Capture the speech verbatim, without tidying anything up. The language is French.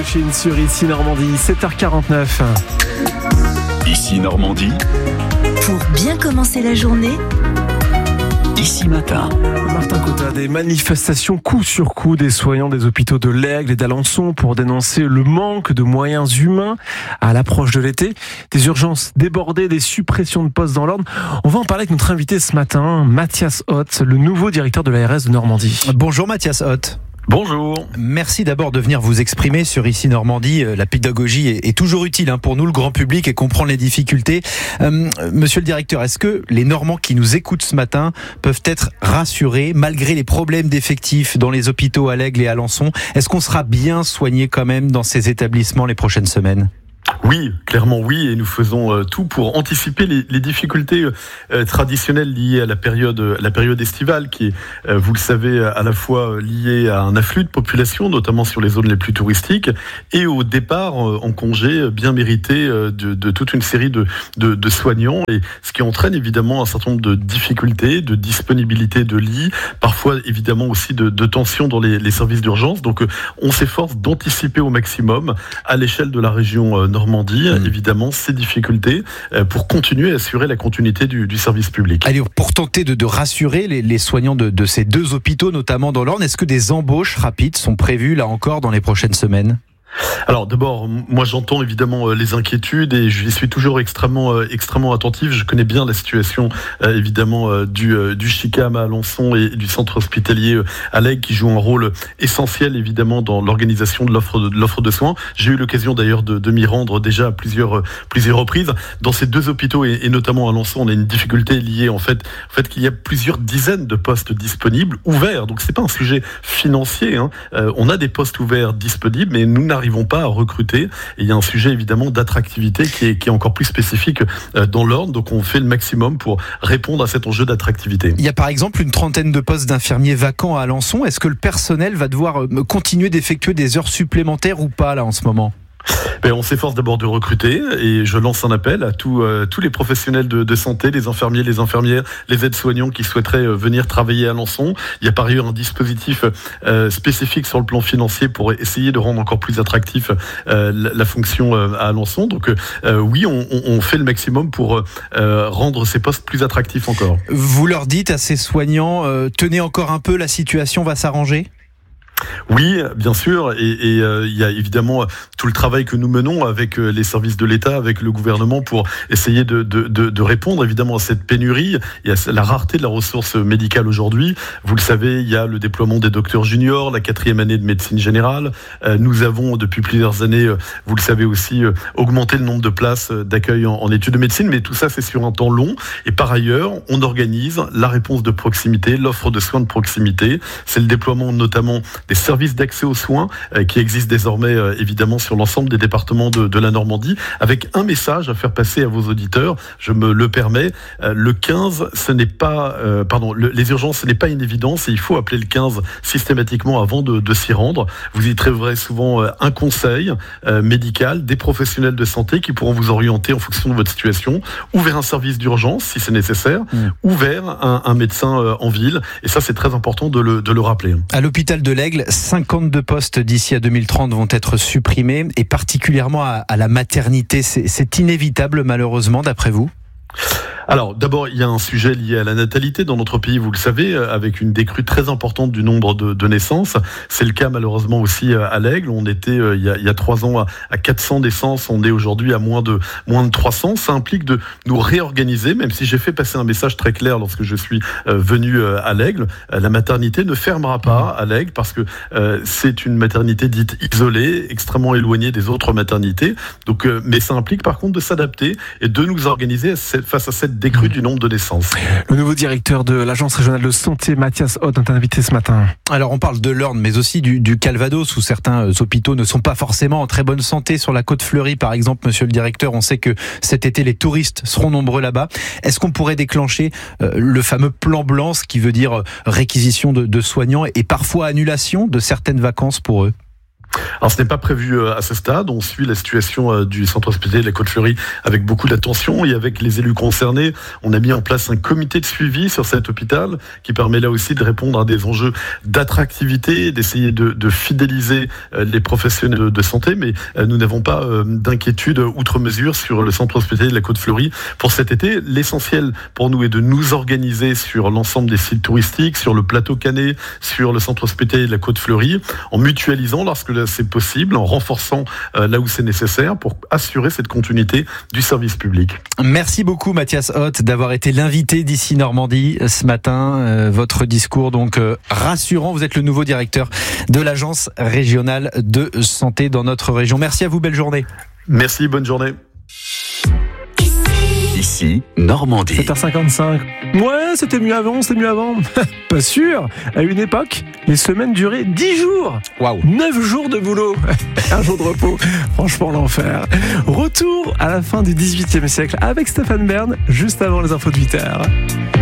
Indochine sur Ici Normandie, sept heures quarante-neuf. Ici Normandie. Pour bien commencer la journée, Ici Matin. Martin Cotta, des manifestations coup sur coup des soignants des hôpitaux de l'Aigle et d'Alençon pour dénoncer le manque de moyens humains à l'approche de l'été. Des urgences débordées, des suppressions de postes dans l'ordre. On va en parler avec notre invité ce matin, Mathias Hoth, le nouveau directeur de l'A R S de Normandie. Bonjour Mathias Hoth. Bonjour. Merci d'abord de venir vous exprimer sur Ici Normandie. La pédagogie est, est toujours utile hein, pour nous, le grand public, et comprendre les difficultés. Euh, monsieur le directeur, est-ce que les Normands qui nous écoutent ce matin peuvent être rassurés malgré les problèmes d'effectifs dans les hôpitaux à l'Aigle et à Alençon? Est-ce qu'on sera bien soigné quand même dans ces établissements les prochaines semaines? Oui, clairement oui, et nous faisons euh, tout pour anticiper les, les difficultés euh, traditionnelles liées à la période, la période estivale, qui est, euh, vous le savez, à la fois liée à un afflux de population, notamment sur les zones les plus touristiques, et au départ euh, en congé bien mérité euh, de, de toute une série de, de, de soignants, et ce qui entraîne évidemment un certain nombre de difficultés, de disponibilité de lits, parfois évidemment aussi de, de tensions dans les, les services d'urgence. Donc euh, on s'efforce d'anticiper au maximum à l'échelle de la région euh, Normandie, mmh. évidemment, ces difficultés euh, pour continuer à assurer la continuité du, du service public. Allez, pour tenter de, de rassurer les, les soignants de, de ces deux hôpitaux, notamment dans l'Orne, est-ce que des embauches rapides sont prévues, là encore, dans les prochaines semaines ? Alors d'abord, moi j'entends évidemment les inquiétudes et j'y suis toujours extrêmement euh, extrêmement attentif. Je connais bien la situation euh, évidemment euh, du euh, du Chicam à Alençon et du centre hospitalier euh, à l'Aigle, qui joue un rôle essentiel évidemment dans l'organisation de l'offre de, de l'offre de soins. J'ai eu l'occasion d'ailleurs de, de m'y rendre déjà à plusieurs euh, plusieurs reprises dans ces deux hôpitaux et, et notamment à Alençon. On a une difficulté liée en fait en fait qu'il y a plusieurs dizaines de postes disponibles ouverts. Donc c'est pas un sujet financier. Hein. Euh, on a des postes ouverts disponibles, mais nous n'arrivons pas à recruter, et il y a un sujet évidemment d'attractivité qui est, qui est encore plus spécifique dans l'Orne, donc on fait le maximum pour répondre à cet enjeu d'attractivité. Il y a par exemple une trentaine de postes d'infirmiers vacants à Alençon. Est-ce que le personnel va devoir continuer d'effectuer des heures supplémentaires ou pas là en ce moment ? Ben, on s'efforce d'abord de recruter, et je lance un appel à tous, euh, tous les professionnels de, de santé, les infirmiers, les infirmières, les aides-soignants qui souhaiteraient euh, venir travailler à Alençon. Il y a par ailleurs un dispositif euh, spécifique sur le plan financier pour essayer de rendre encore plus attractif euh, la, la fonction euh, à Alençon. Donc euh, oui, on, on fait le maximum pour euh, rendre ces postes plus attractifs encore. Vous leur dites à ces soignants, euh, tenez encore un peu, la situation va s'arranger ? Oui, bien sûr, et il et, euh, y a évidemment tout le travail que nous menons avec euh, les services de l'État, avec le gouvernement, pour essayer de, de, de, de répondre évidemment à cette pénurie et à la rareté de la ressource médicale aujourd'hui. Vous le savez, il y a le déploiement des docteurs juniors, la quatrième année de médecine générale. Euh, nous avons depuis plusieurs années, euh, vous le savez aussi, euh, augmenté le nombre de places d'accueil en, en études de médecine, mais tout ça c'est sur un temps long. Et par ailleurs, on organise la réponse de proximité, l'offre de soins de proximité. C'est le déploiement notamment des services d'accès aux soins euh, qui existent désormais euh, évidemment sur l'ensemble des départements de, de la Normandie, avec un message à faire passer à vos auditeurs, je me le permets, euh, le quinze, ce n'est pas, euh, pardon, le, les urgences, ce n'est pas une évidence, et il faut appeler le quinze systématiquement avant de, de s'y rendre. Vous y trouverez souvent euh, un conseil euh, médical, des professionnels de santé qui pourront vous orienter en fonction de votre situation, ou vers un service d'urgence si c'est nécessaire, mmh. ou vers un, un médecin euh, en ville, et ça c'est très important de le, de le rappeler. À l'hôpital de l'Aigle, cinquante-deux postes d'ici à deux mille trente vont être supprimés, et particulièrement à, à la maternité. C'est, c'est inévitable malheureusement d'après vous ? Alors, d'abord, il y a un sujet lié à la natalité dans notre pays, vous le savez, avec une décrue très importante du nombre de, de naissances. C'est le cas malheureusement aussi à l'Aigle. On était euh, il, y a, il y a trois ans à, à quatre cents naissances, on est aujourd'hui à moins de moins de trois cents. Ça implique de nous réorganiser, même si j'ai fait passer un message très clair lorsque je suis euh, venu euh, à l'Aigle. Euh, la maternité ne fermera pas à l'Aigle parce que euh, c'est une maternité dite isolée, extrêmement éloignée des autres maternités. Donc, euh, mais ça implique par contre de s'adapter et de nous organiser face à cette décrue du nombre de naissances. Le nouveau directeur de l'Agence régionale de santé, Mathias Hoth, est invité ce matin. Alors on parle de l'Orne, mais aussi du, du Calvados, où certains hôpitaux ne sont pas forcément en très bonne santé. Sur la côte fleurie, par exemple, monsieur le directeur, on sait que cet été, les touristes seront nombreux là-bas. Est-ce qu'on pourrait déclencher euh, le fameux plan blanc, ce qui veut dire réquisition de, de soignants et parfois annulation de certaines vacances pour eux ? Alors ce n'est pas prévu à ce stade, on suit la situation du centre hospitalier de la Côte-Fleurie avec beaucoup d'attention et avec les élus concernés. On a mis en place un comité de suivi sur cet hôpital qui permet là aussi de répondre à des enjeux d'attractivité, d'essayer de, de fidéliser les professionnels de, de santé, mais nous n'avons pas d'inquiétude outre mesure sur le centre hospitalier de la Côte-Fleurie pour cet été. L'essentiel pour nous est de nous organiser sur l'ensemble des sites touristiques, sur le plateau Canet, sur le centre hospitalier de la Côte-Fleurie, en mutualisant lorsque c'est possible, en renforçant euh, là où c'est nécessaire pour assurer cette continuité du service public. Merci beaucoup Mathias Hoth d'avoir été l'invité d'Ici Normandie ce matin. Euh, votre discours donc euh, rassurant. Vous êtes le nouveau directeur de l'agence régionale de santé dans notre région. Merci à vous, belle journée. Merci, bonne journée. Ici, Normandie. sept heures cinquante-cinq. Ouais, c'était mieux avant, c'était mieux avant. Pas sûr. À une époque, les semaines duraient dix jours. Waouh. neuf jours de boulot. Un jour de repos. Franchement, l'enfer. Retour à la fin du dix-huitième siècle avec Stéphane Bern, juste avant les infos de huit heures.